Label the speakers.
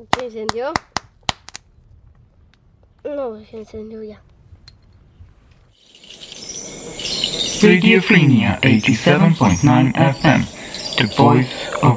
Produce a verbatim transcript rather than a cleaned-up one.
Speaker 1: ¿Se encendió? No, se encendió ya.
Speaker 2: Radiophrenia eighty-seven point nine F M, the voice of